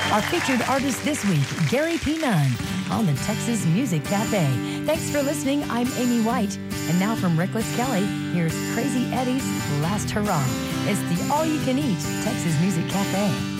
Our featured artist this week, Gary P. Nunn, on the Texas Music Cafe. Thanks for listening. I'm Amy White. And now from Reckless Kelly, here's Crazy Eddie's Last Hurrah. It's the all-you-can-eat Texas Music Cafe.